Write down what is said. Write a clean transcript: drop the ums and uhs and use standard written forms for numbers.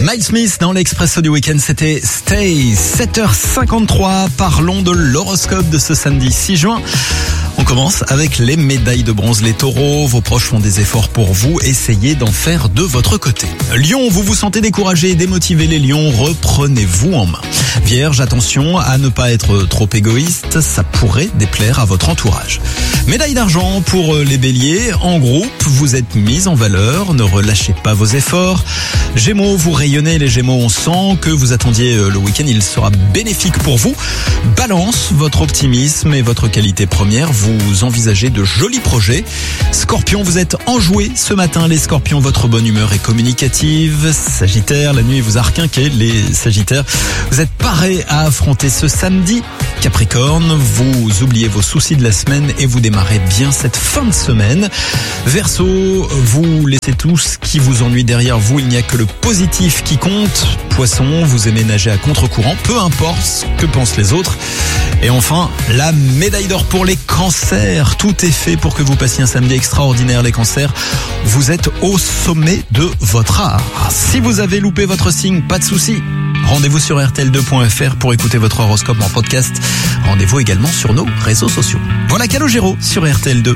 Miles Smith dans l'Expresso du Week-end, c'était Stay. 7h53, parlons de l'horoscope de ce samedi 6 juin. On commence avec les médailles de bronze. Les taureaux, vos proches font des efforts pour vous, essayez d'en faire de votre côté. Lion, vous vous sentez découragé et démotivé. Les lions, reprenez-vous en main. Vierge, attention à ne pas être trop égoïste, ça pourrait déplaire à votre entourage. Médaille d'argent pour les béliers, en groupe, vous êtes mis en valeur, ne relâchez pas vos efforts. Gémeaux, vous rayonnez, les Gémeaux, on sent que vous attendiez le week-end, il sera bénéfique pour vous. Balance, votre optimisme et votre qualité première, vous envisagez de jolis projets. Scorpion, vous êtes enjoués ce matin, les Scorpions, votre bonne humeur est communicative. Sagittaire, la nuit vous a requinqué, les Sagittaires, vous êtes parés à affronter ce samedi. Capricorne, vous oubliez vos soucis de la semaine et vous démarrez bien cette fin de semaine. Verseau, vous laissez tout ce qui vous ennuie derrière vous, il n'y a que le positif qui compte. Poisson, vous aimez nager à contre-courant, peu importe ce que pensent les autres. Et enfin, la médaille d'or pour les cancers. Tout est fait pour que vous passiez un samedi extraordinaire, les cancers. Vous êtes au sommet de votre art. Si vous avez loupé votre signe, pas de souci. Rendez-vous sur rtl2.fr pour écouter votre horoscope en podcast. Rendez-vous également sur nos réseaux sociaux. Voilà Calogero sur RTL2.